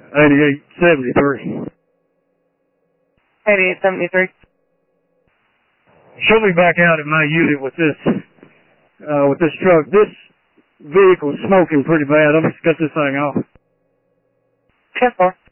8873. 8873. She'll be back out at my unit with this truck. This vehicle's smoking pretty bad. I'm just cut this thing off. 10-4.